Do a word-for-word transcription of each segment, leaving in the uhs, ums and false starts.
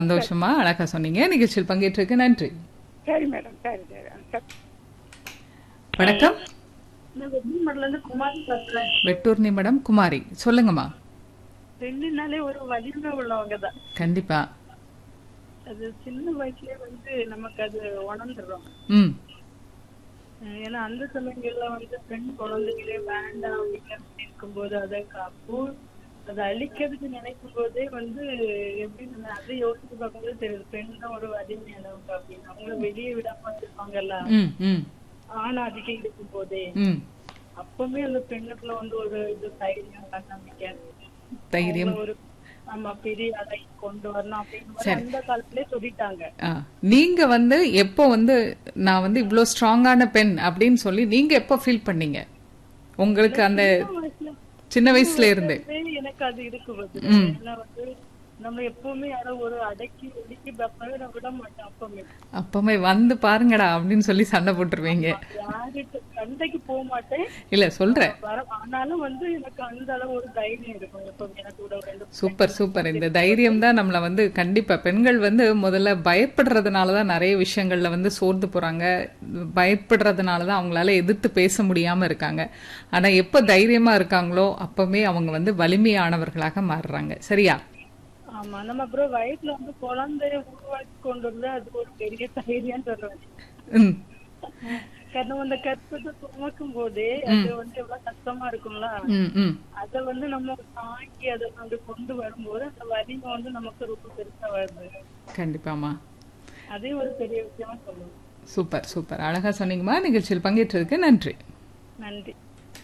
சந்தோஷமா அழகா சொன்னீங்க. நிகழ்ச்சியில் பங்கேற்றிருக்க நன்றி. சரி மேடம். சரி சரி சரி. வணக்கம். நான் வெள்ளிமடல இருந்து குமாரி பேசுறேன். வெட்டூர்னி மேடம் குமாரி, சொல்லுங்கம்மா. பெண்ணுனாலே ஒரு வலிமை உள்ளவங்க தான். கண்டிப்பா. அது சின்ன வயசுலயே வந்து நமக்கு அது உணர்ந்துடும். ம் ஏன்னா அந்த சமயங்கள்ல வந்து பெண் குழந்தைகளே வேண்டாம் அப்படின்னு இருக்கும்போது அதை அப்போ அதை அழிக்கிறதுக்கு நினைக்கும் போதே வந்து எப்படி நம்ம அதை யோசிச்சு பார்க்கும்போது தெரியுது பெண் தான் ஒரு வலிமையானவங்க அப்படின்னு. அவங்க வெளியே விடாம வச்சிருப்பாங்கல்ல ம் ம் ஆண் அதிகம் இருக்கும் போதே ம் அப்பவுமே அந்த பெண்ணுக்குள்ள வந்து ஒரு இது தைரியம் நம்பிக்கை தைரியம். ஒரு ஆமா பெரிய அதை கொண்டு வரணும் அப்படின்னு அந்த காலத்திலே சொல்லிட்டாங்க. ஆ, நீங்க வந்து எப்போ வந்து நான் வந்து இவ்ளோ ஸ்ட்ராங்கான பெண் அப்படின்னு சொல்லி நீங்க எப்போ ஃபீல் பண்ணீங்க? உங்களுக்கு அந்த சின்ன வயசுல இருந்து எனக்கு அது இருக்கு. ஏன்னா வந்து நம்ம எப்பவுமே யாரோ ஒரு அடக்கி ஒடுக்கி பார்க்கவே நான் விட மாட்டேன். அப்பவுமே அப்பமே வந்து பாருங்கடா அப்படின்னு சொல்லி சண்டை போட்டுருவீங்க. யாருக்கு சண்டைக்கு போக மாட்டேன். இல்ல சொல்றேன். ஆனாலும் வந்து எனக்கு அந்த அளவு ஒரு தைரியம் இருக்கும் எப்பவுமே. எனக்கு கூட ரெண்டு சூப்பர் சூப்பர். இந்த தைரியம் தான் நம்மள வந்து கண்டிப்பா பெண்கள் வந்து முதல்ல பயப்படுறதுனாலதான் நிறைய விஷயங்கள்ல வந்து சோர்ந்து போறாங்க. பயப்படுறதுனாலதான் அவங்களால எதிர்த்து பேச முடியாம இருக்காங்க. ஆனா எப்ப தைரியமா இருக்காங்களோ அப்பவே அவங்க வந்து வலிமையானவர்களாக மாறுறாங்க. சரியா? ஆமா. நம்ம அப்புறம் வயிற்றுல வந்து குழந்தைய உருவாக்கி கொண்டு வந்து அது ஒரு பெரிய தைரியம் சொல்றேன். காரணம் அந்த கற்பத்தை சுமக்கும் போதே அது வந்து எவ்வளவு கஷ்டமா இருக்கும்ல. அத வந்து நம்ம தாங்கி அதை வந்து கொண்டு வரும்போது அந்த வலிமை வந்து நமக்கு ரொம்ப பெருசா வருது. கண்டிப்பாமா. அதே ஒரு பெரிய விஷயமா சொல்லுவோம். Super super. அழகா சொன்னீங்கம்மா. நிகழ்ச்சியில் பங்கேற்றதுக்கு நன்றி. நன்றி.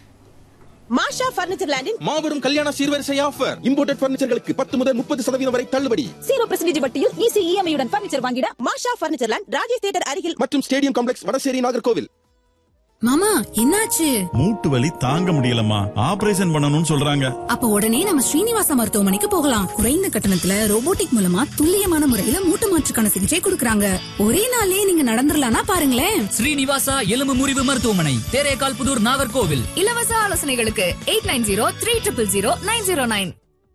மாஷா பர்னிச்சர் லேண்டின் மாபெரும் கல்யாண சீர்வரிசை ஆஃபர். இம்போர்ட்டட் பர்னிச்சர்களுக்கு பத்து முதல் முப்பது சதவீதம் வரை தள்ளுபடி. ஜீரோ பர்சன்டேஜ் வட்டியில் ஈஸி இஎம்ஐ உடன் பர்னிச்சர் வாங்கிட மாஷா பர்னிச்சர் லேண்ட் ராஜேஷ் தியேட்டர் அருகில் மற்றும் ஸ்டேடியம் காம்ப்ளெக்ஸ் வடசேரி நாகர்கோவில். மாமா என்னாச்சு? மூட்டு வலி தாங்க முடியலம்மா, ஆபரேஷன் பண்ணணும்னு சொல்றாங்க. அப்ப உடனே நம்ம ஸ்ரீனிவாசா மருத்துவமனைக்கு போகலாம். குறைந்த கட்டணத்துல ரோபோட்டிக் மூலமா துல்லியமான முறையில மூட்டு மாற்றுக்கான சிகிச்சை கொடுக்கறாங்க. ஒரே நாளே நீங்க நடந்துடலாம்னா பாருங்களேன். ஸ்ரீனிவாசா எலும்பு முறிவு மருத்துவமனை, தேரேகால் புதூர், நாகர்கோவில். இலவச ஆலோசனைகளுக்கு eight nine zero three triple zero nine zero nine.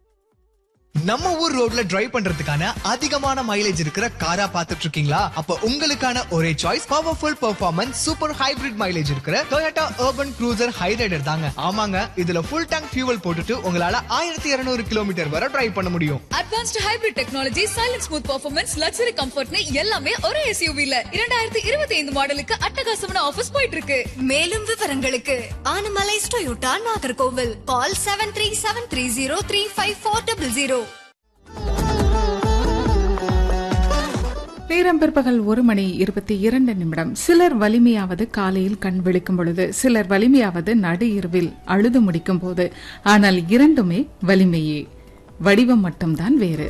நம்ம ஊர் ரோட்ல டிரைவ் பண்றதுக்கான அதிகமான மைலேஜ் இருக்கிற காரா பாத்துட்டு இருக்கீங்களா? அப்ப உங்களுக்கான ஒரே choice powerful performance super hybrid mileage இருக்கிற Toyota Urban Cruiser Hyryder தாங்க. ஆமாங்க, இதுல ஃபுல் டேங்க் ஃபியூவல் போட்டுட்டு உங்களால ஆயிரத்தி இருநூறு கிலோமீட்டர் வரை டிரைவ் பண்ண முடியும். Advanced hybrid technology, silent smooth performance, luxury கம்ஃபர்ட்னு எல்லாமே ஒரே எஸ்யூவில இரண்டாயிரத்தி இருபத்தி ஐந்து மாடலுக்கு அட்டகாசமான ஆஃபர்ஸ் போயிட்டு இருக்கு. மேலும் விவரங்களுக்கு ஆனமலைஸ் டொயோட்டா நாகர்கோவில். கால் seven three seven three zero three five four double zero. நேரம் பிற்பகல் ஒரு மணி இருபத்தி இரண்டு நிமிடம். சிலர் வலிமையாவது காலையில் கண் விழிக்கும் பொழுது, சிலர் வலிமையாவது நடு இரவில் அழுது முடிக்கும் போது. ஆனால் இரண்டுமே வலிமையே, வடிவம் மட்டும்தான் வேறு.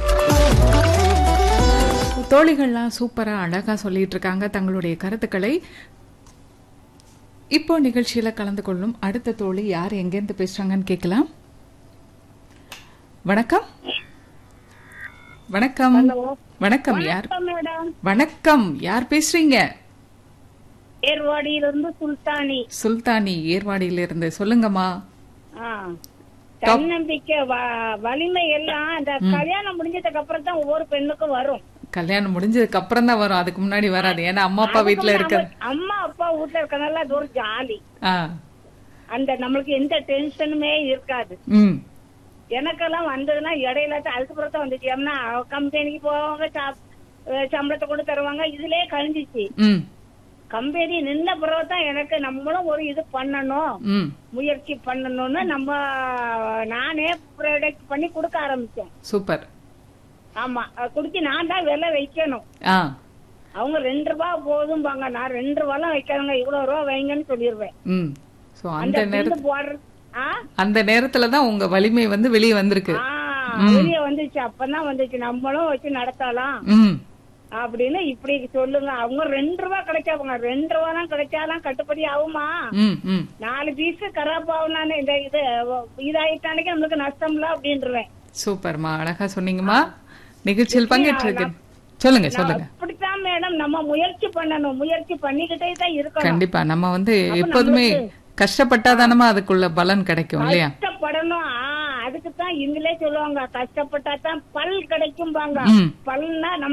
தோழிகள்லாம் சூப்பரா அழகா சொல்லிட்டு இருக்காங்க தங்களுடைய கருத்துக்களை. இப்போ நிகழ்ச்சியில கலந்து கொள்ளும் அடுத்த தோழி யார், எங்கிருந்து பேசுறாங்கன்னு கேட்கலாம். வணக்கம். வணக்கம். வணக்கம். யார்? வணக்கம். யார் பேசுறீங்க? ஏர்வாடியிலிருந்து சுல்தானி. சுல்தானி ஏர்வாடியிலிருந்து. சொல்லுங்கம்மா. தன்னம்பிக்கை வலிமை எல்லாம் அந்த கல்யாணம் முடிஞ்சதுக்கு அப்புறம் தான் ஒவ்வொரு பெண்ணுக்கும் வரும். கல்யாணம் முடிஞ்சதுக்கு அப்புறம் தான் வரும், அதுக்கு முன்னாடி வராது. ஏன்னா அம்மா அப்பா வீட்டுல இருக்க அம்மா அப்பா வீட்டுல இருக்கனால அது ஒரு ஜாலி. அந்த நம்மளுக்கு எந்த டென்ஷனுமே இருக்காது. எனக்கெல்லாம் வந்ததுன்னா இடையில அதுக்கப்புறம் தான் வந்துச்சு. ஏன்னா கம்பெனிக்கு போவாங்க, சம்பளத்தை கொண்டு தருவாங்க, இதுலயே கழிஞ்சிச்சு. கம்பெனி நின்ன பிறகு தான் எனக்கு நம்மளும் ஒரு இது பண்ணணும், முயற்சி பண்ணணும்னு நம்ம நானே ப்ராடக்ட் பண்ணி கொடுக்க ஆரம்பிச்சேன். சூப்பர். ஆமா, குடிச்சு நான் தான் விலை வைக்கணும். அவங்க ரெண்டு ரூபாய் போதும் பாங்க, நான் ரெண்டு ரூபாய்லாம் வைக்காதவங்க, இவ்வளவு ரூபா வைங்கன்னு சொல்லிடுவேன். அந்த நேரத்துலதான் உங்க வலிமை வந்து வெளியே வந்திருக்கு. வெளியே வந்துச்சு. அப்பதான் வந்துச்சு நம்மளும் வச்சு நடத்தலாம் அப்படின்னு இப்படி சொல்லுங்க. அவங்க ரெண்டு ரூபாய் கிடைச்சாங்க, ரெண்டு ரூபாய் கிடைச்சாலாம் கட்டுப்படி ஆகுமா? நாலு பீஸ் கராப் ஆகுனானே இந்த இது இதாயிட்டானே நம்மளுக்கு நஷ்டம்ல அப்படின்றவேன். சூப்பர்மா, அழகா சொன்னீங்கம்மா. நிகழ்ச்சியில் பங்கேற்று சொல்லுங்க சொல்லுங்க. அப்படித்தான் மேடம் நம்ம முயற்சி பண்ணணும், முயற்சி பண்ணிக்கிட்டே தான் இருக்கணும். கண்டிப்பா நம்ம வந்து எப்போதுமே கஷ்டப்பட்டாதானமா அதுக்குள்ள பலன் கிடைக்கும் இல்லையா? கஷ்டப்படணும். அதுக்கு அதுக்குத்தான் இவங்களே சொல்லுவாங்க, கஷ்டப்பட்டா தான் பல் கிடைக்கும். பல்னா